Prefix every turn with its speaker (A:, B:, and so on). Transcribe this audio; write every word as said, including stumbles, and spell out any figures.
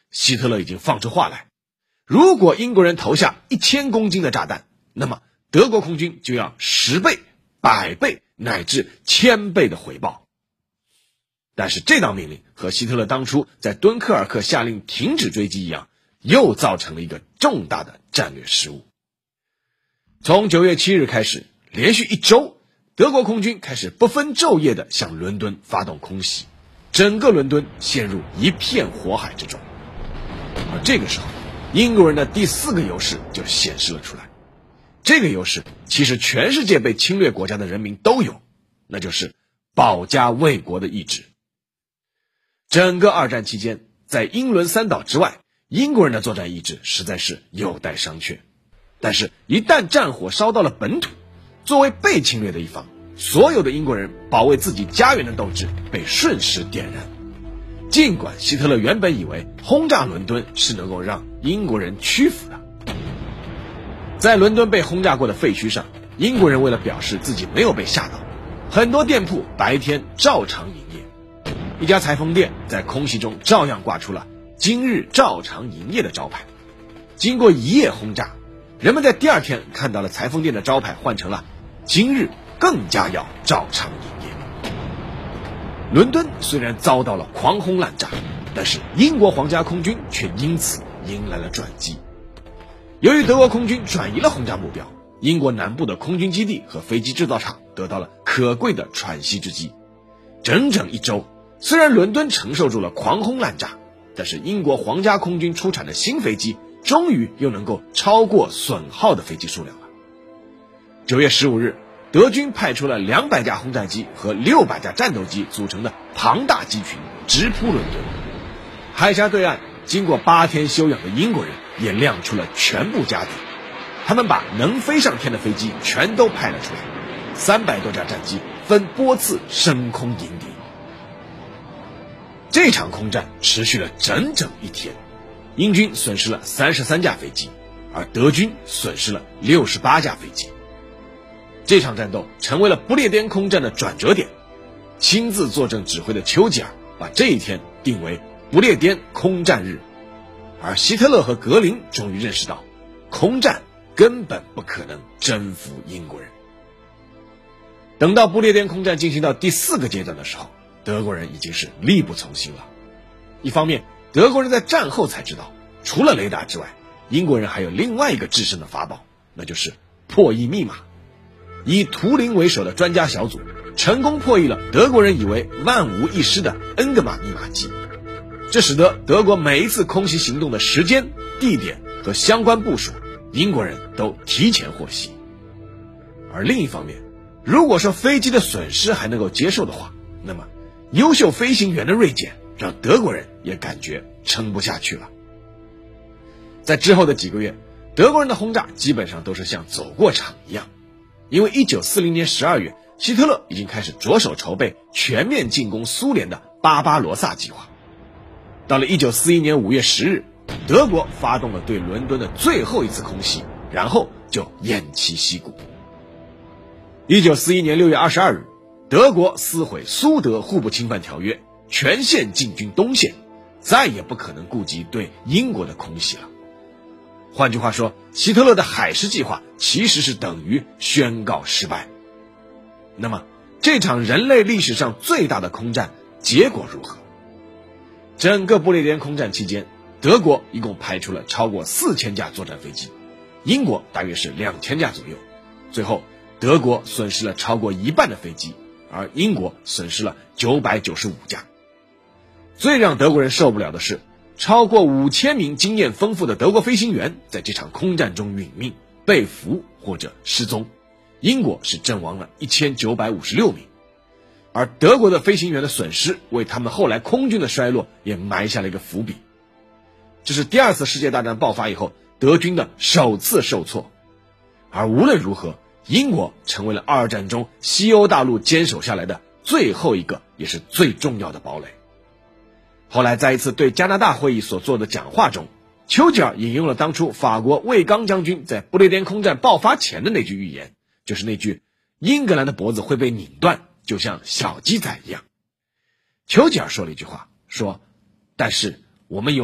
A: 希特勒已经放出话来，如果英国人投下一千公斤的炸弹，那么德国空军就要十倍、百倍乃至千倍的回报。但是这道命令和希特勒当初在敦刻尔克下令停止追击一样，又造成了一个重大的战略失误。从九月七日开始，连续一周，德国空军开始不分昼夜地向伦敦发动空袭，整个伦敦陷入一片火海之中。而这个时候，英国人的第四个优势就显示了出来。这个优势其实全世界被侵略国家的人民都有，那就是保家卫国的意志。整个二战期间，在英伦三岛之外，英国人的作战意志实在是有待商榷。但是一旦战火烧到了本土，作为被侵略的一方，所有的英国人保卫自己家园的斗志被瞬时点燃。尽管希特勒原本以为轰炸伦敦是能够让英国人屈服的，在伦敦被轰炸过的废墟上，英国人为了表示自己没有被吓到，很多店铺白天照常营业。一家裁缝店在空袭中照样挂出了今日照常营业的招牌。经过一夜轰炸，人们在第二天看到了裁缝店的招牌换成了今日更加要照常营业。伦敦虽然遭到了狂轰滥炸，但是英国皇家空军却因此迎来了转机。由于德国空军转移了轰炸目标，英国南部的空军基地和飞机制造厂得到了可贵的喘息之机。整整一周，虽然伦敦承受住了狂轰滥炸，但是英国皇家空军出产的新飞机终于又能够超过损耗的飞机数量了。九月十五日，德军派出了两百架轰炸机和六百架战斗机组成的庞大机群直扑伦敦。海峡对岸，经过八天休养的英国人也亮出了全部家底，他们把能飞上天的飞机全都派了出来，三百多架战机分波次升空迎敌。这场空战持续了整整一天，英军损失了三十三架飞机，而德军损失了六十八架飞机。这场战斗成为了不列颠空战的转折点。亲自坐镇指挥的丘吉尔把这一天定为不列颠空战日，而希特勒和格林终于认识到，空战根本不可能征服英国人。等到不列颠空战进行到第四个阶段的时候，德国人已经是力不从心了。一方面，德国人在战后才知道，除了雷达之外，英国人还有另外一个制胜的法宝，那就是破译密码。以图灵为首的专家小组成功破译了德国人以为万无一失的恩格玛密码机，这使得德国每一次空袭行动的时间、地点和相关部署，英国人都提前获悉。而另一方面，如果说飞机的损失还能够接受的话，那么优秀飞行员的锐减让德国人也感觉撑不下去了。在之后的几个月，德国人的轰炸基本上都是像走过场一样，因为一九四零年十二月，希特勒已经开始着手筹备全面进攻苏联的巴巴罗萨计划。到了一九四一年五月十日，德国发动了对伦敦的最后一次空袭，然后就偃旗息鼓。一九四一年六月二十二日，德国撕毁苏德互不侵犯条约，全线进军东线，再也不可能顾及对英国的空袭了。换句话说，希特勒的海狮计划其实是等于宣告失败。那么，这场人类历史上最大的空战结果如何？整个不列颠空战期间，德国一共派出了超过四千架作战飞机，英国大约是两千架左右。最后，德国损失了超过一半的飞机，而英国损失了九百九十五架。最让德国人受不了的是，超过五千名经验丰富的德国飞行员在这场空战中殒命、被俘或者失踪。英国是阵亡了一千九百五十六名，而德国的飞行员的损失为他们后来空军的衰落也埋下了一个伏笔。这是第二次世界大战爆发以后德军的首次受挫。而无论如何，英国成为了二战中西欧大陆坚守下来的最后一个也是最重要的堡垒。后来在一次对加拿大会议所做的讲话中，丘吉尔引用了当初法国卫刚将军在不列颠空战爆发前的那句预言，就是那句英格兰的脖子会被拧断，就像小鸡仔一样。丘吉尔说了一句话，说但是我们有